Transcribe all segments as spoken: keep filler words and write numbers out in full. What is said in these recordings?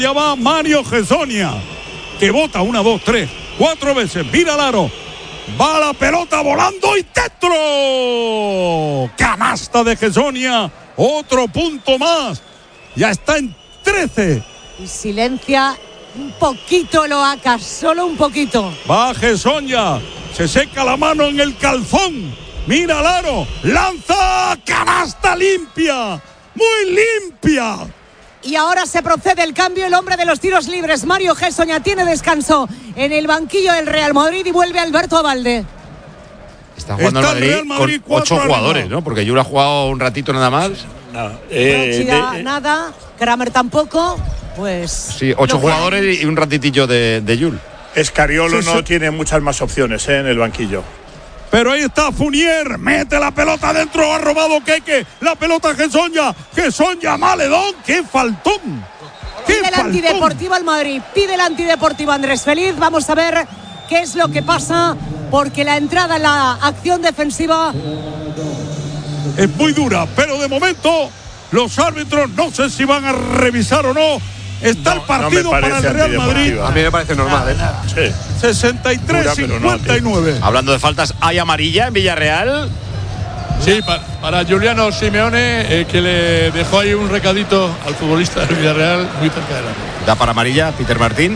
Ya va Mario Gessonia, que bota una, dos, tres, cuatro veces. Mira al aro. Va la pelota volando y dentro. Canasta de Gessonia. Otro punto más. Ya está en trece. Y silencia un poquito Loaca, solo un poquito. Va Gessonia. Se seca la mano en el calzón. Mira al aro. Lanza. Canasta limpia. Muy limpia. Y ahora se procede el cambio, el hombre de los tiros libres, Mario Gessonia, tiene descanso en el banquillo del Real Madrid y vuelve Alberto Abalde. Está jugando el Madrid, Madrid con ocho jugadores, ¿no? Porque Yul ha jugado un ratito nada más. Nada. Eh, de, eh, nada, Kramer tampoco, pues... Sí, ocho jugadores y un ratitillo de, de Yul. Escariolo sí, sí. no tiene muchas más opciones eh, en el banquillo. Pero ahí está Fournier, mete la pelota dentro, ha robado Keke, la pelota Gessonia, Gessonia, Maledón, qué faltón. Qué pide el antideportivo al Madrid, pide el antideportivo Andrés Feliz, vamos a ver qué es lo que pasa, porque la entrada en la acción defensiva es muy dura, pero de momento los árbitros no sé si van a revisar o no. Está no, el partido no para el Real Madrid. A mí me parece normal, ¿eh? Sí. sesenta y tres a cincuenta y nueve. No, hablando de faltas, ¿hay amarilla en Villarreal? Sí, para, para Giuliano Simeone, eh, que le dejó ahí un recadito al futbolista del Villarreal muy cerca de la. ¿Da para amarilla, Peter Martín?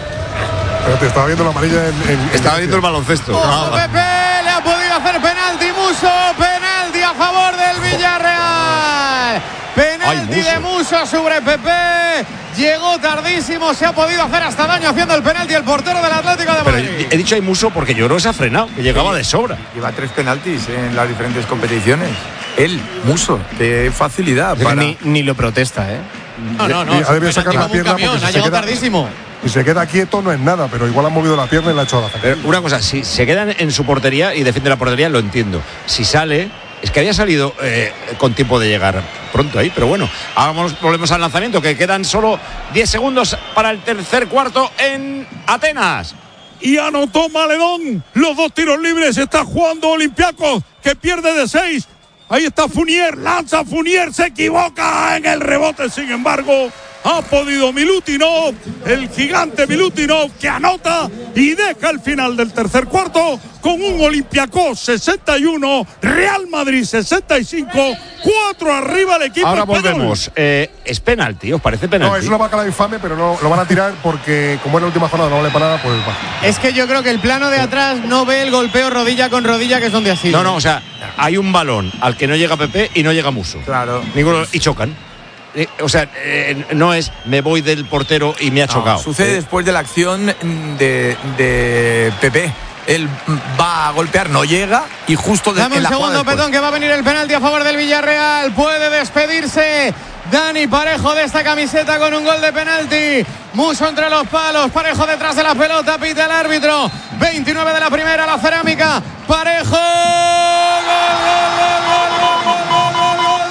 Pero te estaba viendo la amarilla en. en estaba en viendo el baloncesto. Oh, Pepe le ha podido hacer penalti, Muso. Penalti a favor del Villarreal. Penalti Ay, de Muso sobre Pepe. Llegó tardísimo, se ha podido hacer hasta daño haciendo el penalti el portero del Atlético de Madrid. Pero he dicho hay Muso porque yo creo que se ha frenado, que llegaba sí, de sobra. Lleva tres penaltis en las diferentes competiciones. Él, Muso, de facilidad. Para... Ni, ni lo protesta, ¿eh? No, no, no. Ha debido sacar la pierna camión, porque ha si llegado queda, tardísimo. Si se queda quieto no es nada, pero igual ha movido la pierna y la ha hecho a la Pero una cosa, si se quedan en su portería y defiende la portería, lo entiendo. Si sale, es que había salido eh, con tiempo de llegar pronto ahí, pero bueno, vamos, volvemos al lanzamiento, que quedan solo diez segundos para el tercer cuarto en Atenas. Y anotó Maledón, los dos tiros libres, está jugando Olympiacos, que pierde de seis. Ahí está Fournier, lanza Fournier, se equivoca en el rebote, sin embargo, ha podido Milutinov, el gigante Milutinov, que anota y deja el final del tercer cuarto con un Olympiacos sesenta y uno, Real Madrid sesenta y cinco, cuatro arriba el equipo Ahora español. volvemos. Eh, ¿Es penalti? ¿Os parece penalti? No, es una bacala infame, pero no lo van a tirar porque como es la última jornada no vale para nada, pues va. Es que yo creo que el plano de atrás no ve el golpeo rodilla con rodilla, que es donde ha sido. No, no, o sea, hay un balón al que no llega Pepe y no llega Muso. Claro. Ninguno, y chocan. Eh, o sea, eh, no es me voy del portero y me ha chocado. No, sucede eh. después de la acción de, de Pepe. Él va a golpear, no llega y justo de, Dame en un la segundo, Petón, que va a venir el penalti a favor del Villarreal. Puede despedirse Dani Parejo de esta camiseta con un gol de penalti. Muso entre los palos, Parejo detrás de la pelota, pita el árbitro. veintinueve de la primera, la cerámica. Parejo. Gol, gol, gol, gol, gol, gol, gol, gol, gol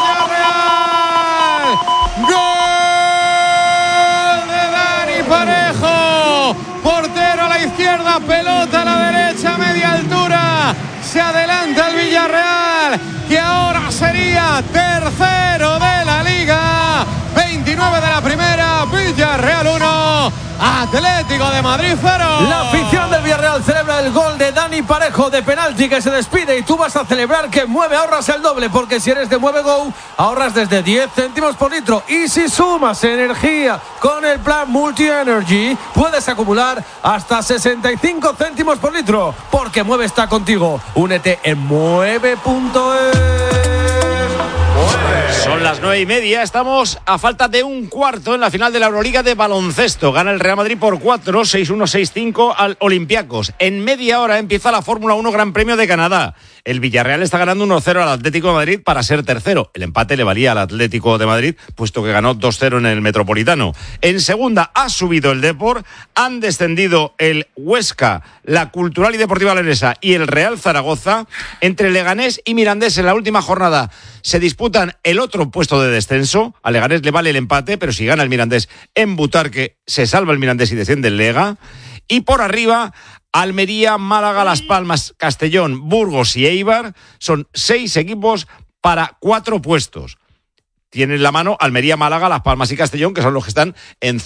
del Villarreal. Gol de Dani Parejo. Portero a la izquierda, pelota a la derecha, media altura. Se adelanta el Villarreal, que ahora sería tercero de la Liga. veintinueve de la primera, Villarreal uno, Atlético de Madrid cero. La afición del Villarreal celebra el gol de Dani Parejo de penalti, que se despide, y tú vas a celebrar que Mueve ahorras el doble, porque si eres de Mueve Go ahorras desde diez céntimos por litro, y si sumas energía con el plan Multi Energy puedes acumular hasta sesenta y cinco céntimos por litro, porque Mueve está contigo. Únete en mueve punto es. Son las nueve y media, estamos a falta de un cuarto en la final de la Euroliga de baloncesto. Gana el Real Madrid por cuatro, seis uno, seis cinco al Olympiacos. En media hora empieza la Fórmula uno Gran Premio de Canadá. El Villarreal está ganando uno cero al Atlético de Madrid para ser tercero. El empate le valía al Atlético de Madrid, puesto que ganó dos cero en el Metropolitano. En segunda ha subido el Depor, han descendido el Huesca, la Cultural y Deportiva Leonesa y el Real Zaragoza. Entre Leganés y Mirandés en la última jornada se disputan el otro puesto de descenso. A Leganés le vale el empate, pero si gana el Mirandés en Butarque, se salva el Mirandés y desciende el Lega. Y por arriba, Almería, Málaga, Las Palmas, Castellón, Burgos y Eibar. Son seis equipos para cuatro puestos. Tienen la mano Almería, Málaga, Las Palmas y Castellón, que son los que están en